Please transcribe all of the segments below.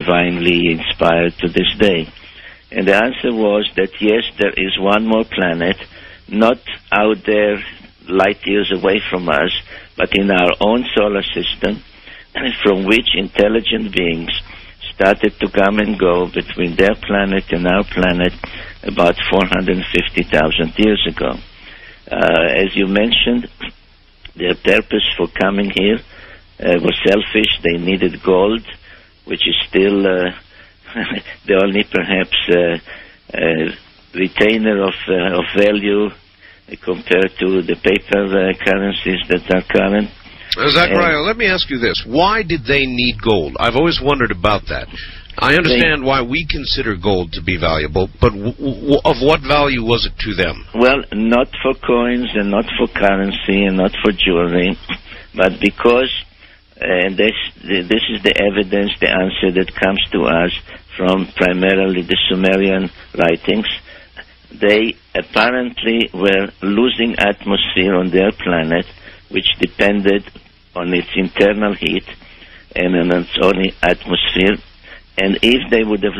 divinely inspired to this day? And the answer was that yes, there is one more planet, not out there light years away from us, but in our own solar system, from which intelligent beings started to come and go between their planet and our planet about 450,000 years ago. As you mentioned, their purpose for coming here was selfish. They needed gold, which is still the only perhaps retainer of value compared to the paper currencies that are current. Zachariah, let me ask you this. Why did they need gold? I've always wondered about that. I understand why we consider gold to be valuable, but of what value was it to them? Well, not for coins and not for currency and not for jewelry, but because, and this is the evidence, the answer that comes to us from primarily the Sumerian writings. They apparently were losing atmosphere on their planet, which depended on its internal heat and on its own atmosphere. And if they would have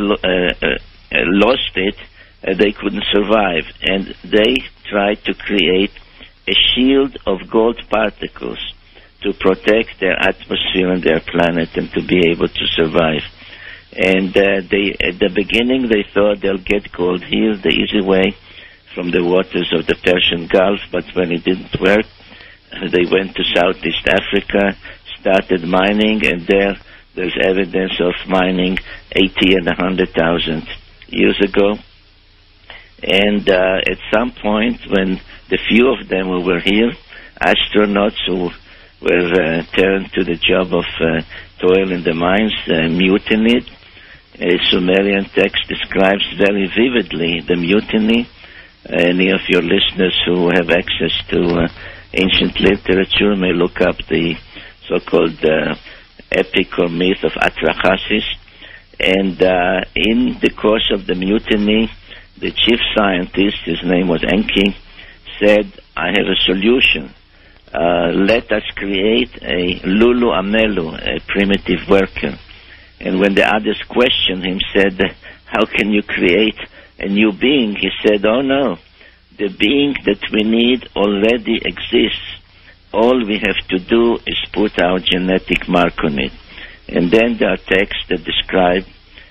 lost it, they couldn't survive. And they tried to create a shield of gold particles to protect their atmosphere and their planet and to be able to survive. And at the beginning, they thought they'll get gold here the easy way from the waters of the Persian Gulf, but when it didn't work, they went to Southeast Africa, started mining, and there's evidence of mining 80 and 100,000 years ago. And at some point, when the few of them who were here, astronauts who were turned to the job of toil in the mines, mutinied. A Sumerian text describes very vividly the mutiny. Any of your listeners who have access to ancient literature may look up the so-called epic or myth of Atrahasis. And in the course of the mutiny, the chief scientist, his name was Enki, said, I have a solution. Let us create a Lulu Amelu, a primitive worker. And when the others questioned him, said, how can you create a new being? He said, oh no, the being that we need already exists. All we have to do is put our genetic mark on it. And then there are texts that describe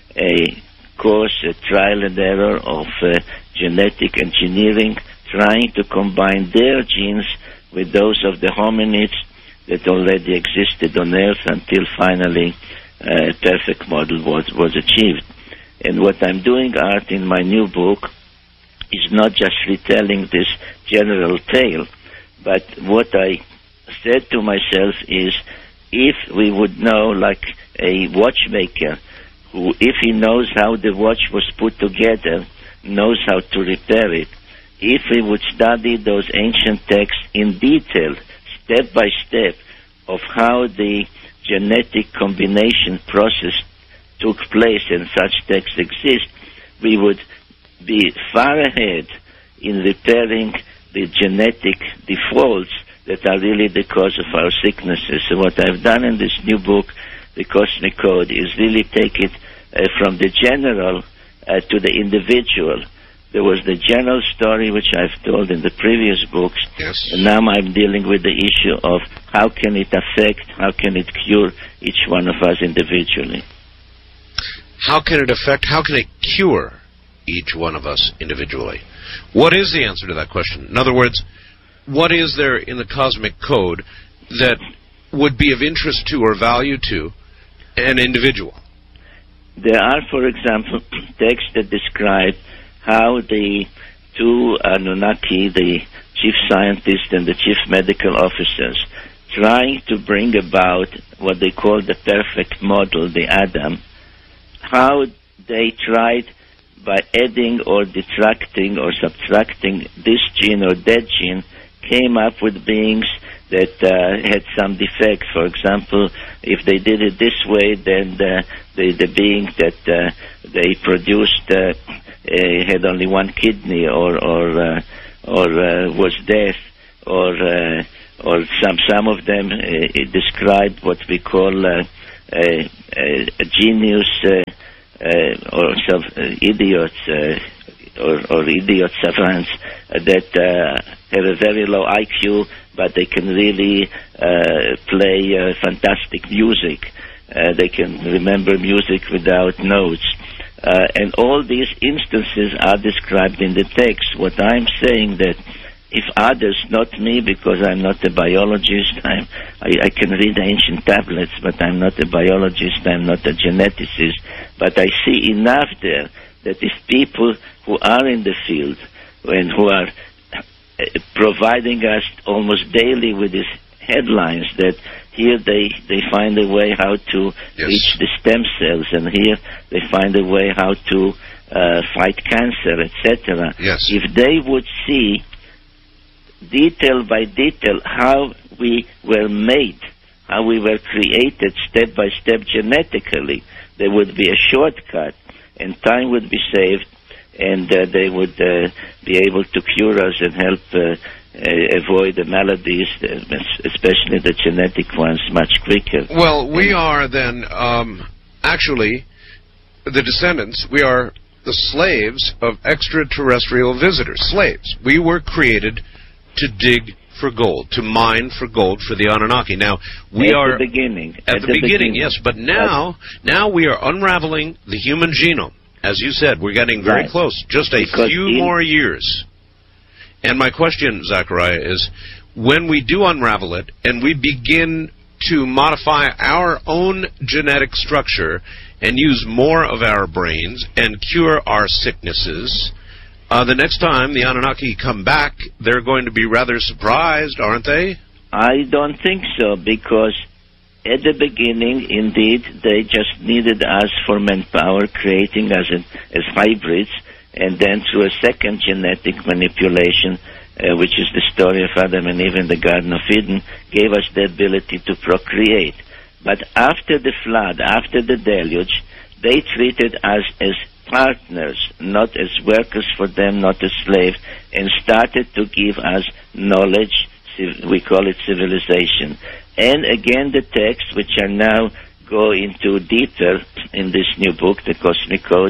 a course, a trial and error of genetic engineering, trying to combine their genes with those of the hominids that already existed on Earth until finally a perfect model was achieved. And what I'm doing, Art, in my new book is not just retelling this general tale, but what I said to myself is, if we would know, like a watchmaker, who, if he knows how the watch was put together, knows how to repair it, if we would study those ancient texts in detail, step by step, of how the genetic combination process took place and such texts exist, we would be far ahead in repairing the genetic defaults that are really the cause of our sicknesses. So what I've done in this new book, The Cosmic Code, is really take it from the general to the individual. There was the general story which I've told in the previous books, yes. And now I'm dealing with the issue of how can it affect, how can it cure each one of us individually. How can it affect, how can it cure each one of us individually? What is the answer to that question? In other words, what is there in the cosmic code that would be of interest to or value to an individual? There are, for example, texts that describe how the two Anunnaki, the chief scientist and the chief medical officers, trying to bring about what they call the perfect model, the Adam, how they tried by adding or detracting or subtracting this gene or that gene, came up with beings that had some defect. For example, if they did it this way, then the being that they produced had only one kidney, or was deaf, or some of them described what we call genius or some idiots or idiot savants that have a very low IQ, but they can really play fantastic music. They can remember music without notes. And all these instances are described in the text. What I'm saying that if others, not me, because I'm not a biologist, I can read ancient tablets, but I'm not a biologist, I'm not a geneticist, but I see enough there that if people who are in the field and who are providing us almost daily with these headlines that here they find a way how to reach the stem cells, and here they find a way how to fight cancer, etc. Yes. If they would see detail by detail how we were made, how we were created step by step genetically, there would be a shortcut and time would be saved, and they would be able to cure us and help avoid the maladies, especially the genetic ones, much quicker. Well, we are then actually the descendants. We are the slaves of extraterrestrial visitors. Slaves. We were created to dig for gold, to mine for gold for the Anunnaki. Now, we are... At the beginning. At the beginning, yes. But now we are unraveling the human genome. As you said, we're getting very close. Just a few more years. And my question, Zachariah, is when we do unravel it and we begin to modify our own genetic structure and use more of our brains and cure our sicknesses, the next time the Anunnaki come back, they're going to be rather surprised, aren't they? I don't think so, because at the beginning, indeed, they just needed us for manpower, creating us as hybrids, and then through a second genetic manipulation, which is the story of Adam and Eve in the Garden of Eden, gave us the ability to procreate. But after the flood, after the deluge, they treated us as partners, not as workers for them, not as slaves, and started to give us knowledge. We call it civilization. And again, the texts, which are now go into deeper in this new book, the Cosmic Code,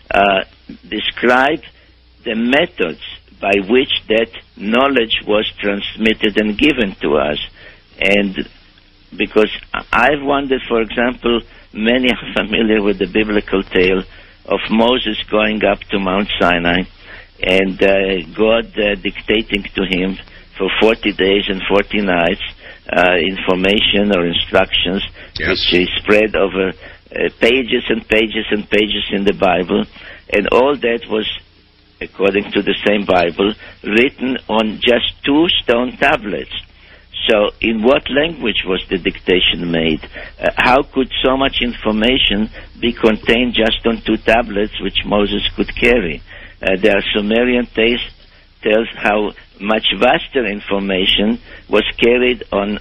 describe the methods by which that knowledge was transmitted and given to us. And because I've wondered, for example, many are familiar with the biblical tale of Moses going up to Mount Sinai and God dictating to him for 40 days and 40 nights information or instructions, which is spread over pages and pages and pages in the Bible. And all that was, according to the same Bible, written on just 2 stone tablets. So in what language was the dictation made? How could so much information be contained just on 2 tablets which Moses could carry? There are Sumerian tells how much vaster information was carried on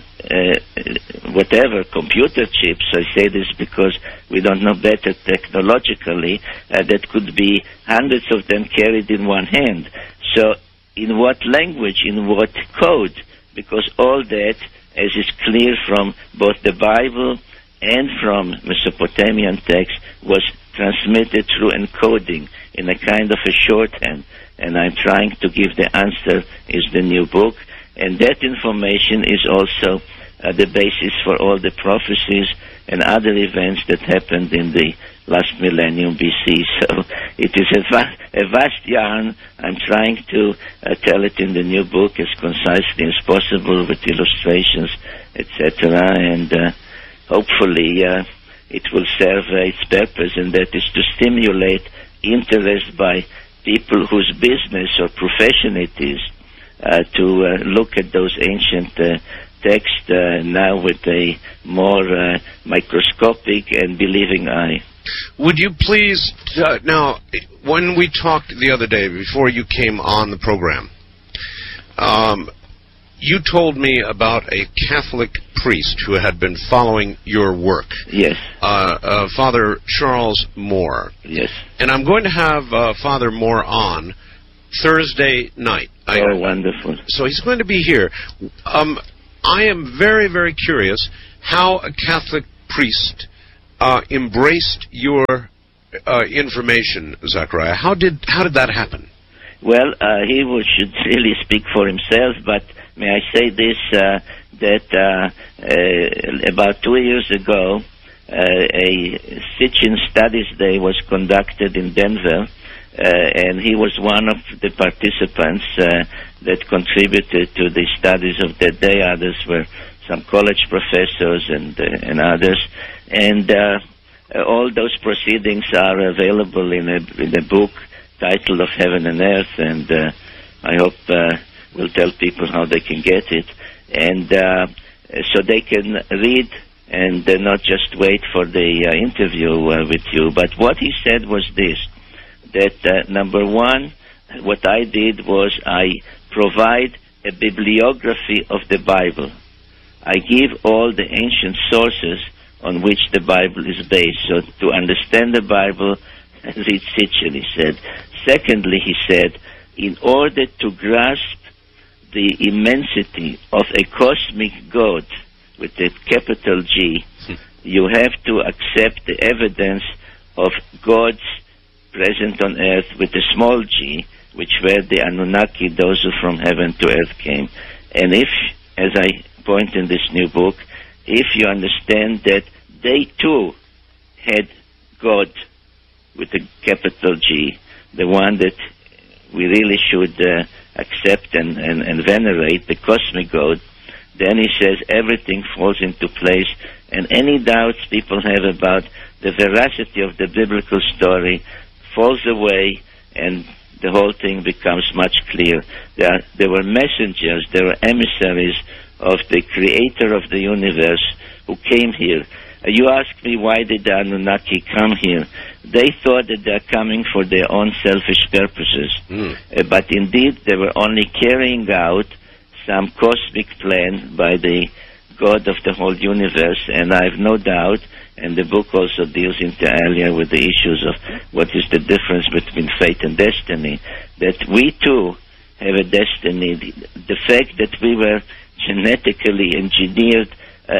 whatever, computer chips. I say this because we don't know better technologically, that could be hundreds of them carried in one hand. So in what language, in what code? Because all that, as is clear from both the Bible and from Mesopotamian texts, was transmitted through encoding in a kind of a shorthand. And I'm trying to give the answer is the new book. And that information is also the basis for all the prophecies and other events that happened in the last millennium BC. So it is a vast yarn. I'm trying to tell it in the new book as concisely as possible with illustrations, etc. And hopefully it will serve its purpose, and that is to stimulate interest by people whose business or profession it is to look at those ancient texts now with a more microscopic and believing eye. Would you please, now, when we talked the other day before you came on the program, you told me about a Catholic priest who had been following your work. Yes. Father Charles Moore. Yes. And I'm going to have Father Moore on Thursday night. Oh, wonderful. So he's going to be here. I am very, very curious how a Catholic priest embraced your information, Zachariah. How did that happen? Well, he should really speak for himself, but may I say this, that about 2 years ago, a Sitchin Studies Day was conducted in Denver, and he was one of the participants that contributed to the studies of that day. Others were some college professors and others. And all those proceedings are available in a book titled Of Heaven and Earth, and I hope we'll tell people how they can get it. And so they can read and not just wait for the interview with you. But what he said was this, that number one, what I did was I provide a bibliography of the Bible. I give all the ancient sources on which the Bible is based. So to understand the Bible, read Sitchin, he said. Secondly, he said, in order to grasp the immensity of a cosmic God with a capital G, you have to accept the evidence of God's presence on earth with a small g, which were the Anunnaki, those who from heaven to earth came. And if, as I point in this new book, if you understand that they too had God with a capital G, the one that we really should accept and venerate, the cosmic God, then he says everything falls into place, and any doubts people have about the veracity of the biblical story falls away, and the whole thing becomes much clearer. There were messengers, there were emissaries of the creator of the universe who came here. You ask me, why did the Anunnaki come here? They thought that they are coming for their own selfish purposes. But indeed, they were only carrying out some cosmic plan by the God of the whole universe. And I have no doubt, and the book also deals inter alia with the issues of what is the difference between fate and destiny, that we too have a destiny. The fact that we were genetically engineered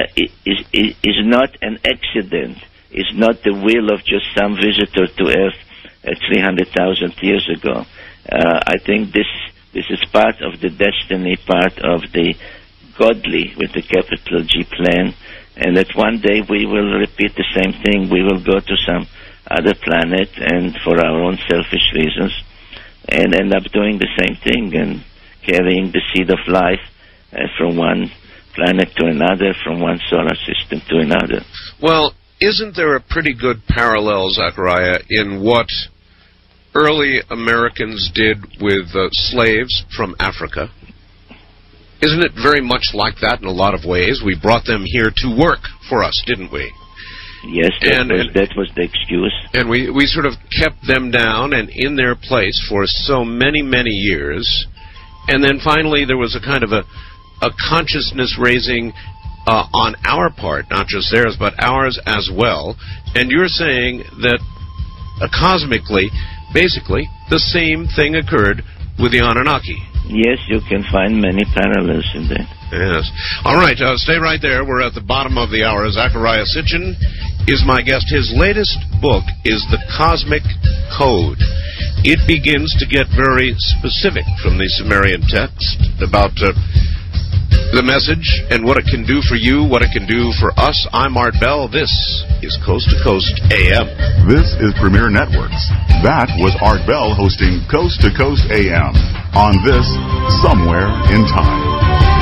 is not an accident, is not the will of just some visitor to Earth 300,000 years ago. I think this is part of the destiny, part of the godly with the capital G plan, and that one day we will repeat the same thing. We will go to some other planet and for our own selfish reasons and end up doing the same thing and carrying the seed of life from one planet to another, from one solar system to another. Well, isn't there a pretty good parallel, Zachariah, in what early Americans did with slaves from Africa? Isn't it very much like that in a lot of ways? We brought them here to work for us, didn't we? Yes, that was the excuse. And we sort of kept them down and in their place for so many, many years. And then finally there was a kind of a consciousness raising on our part, not just theirs, but ours as well. And you're saying that cosmically, basically, the same thing occurred with the Anunnaki. Yes, you can find many parallels in that. Yes. All right, stay right there. We're at the bottom of the hour. Zachariah Sitchin is my guest. His latest book is The Cosmic Code. It begins to get very specific from the Sumerian text about the message and what it can do for you, what it can do for us. I'm Art Bell. This is Coast to Coast AM. This is Premier Networks. That was Art Bell hosting Coast to Coast AM on this Somewhere in Time.